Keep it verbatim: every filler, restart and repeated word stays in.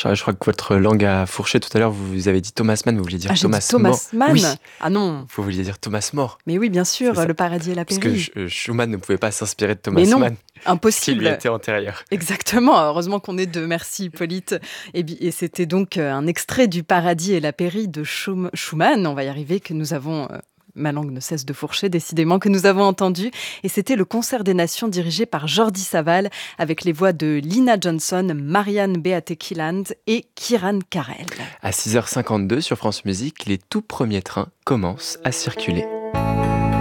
Je, je crois que votre langue a fourché tout à l'heure. Vous avez dit Thomas Mann, vous vouliez dire Ah, j'ai dit Thomas More. Thomas Mann. Oui, Ah non. vous vouliez dire Thomas More. Mais oui, bien C'est sûr, ça. Le Paradis et la Parce que Pairie. Sch- Schumann ne pouvait pas s'inspirer de Mais Thomas non, Mann, parce qu'il lui impossible. était antérieur. Exactement, heureusement qu'on est deux, merci Hippolyte. Et, bi- et c'était donc euh, un extrait du Paradis et la Pairie de Schum- Schumann, on va y arriver, que nous avons, euh, ma langue ne cesse de fourcher décidément, que nous avons entendu. Et c'était le Concert des Nations dirigé par Jordi Savall, avec les voix de Lina Johnson, Marianne Beate Kielland et Kiran Karel. À six heures cinquante-deux sur France Musique, les tout premiers trains commencent à circuler.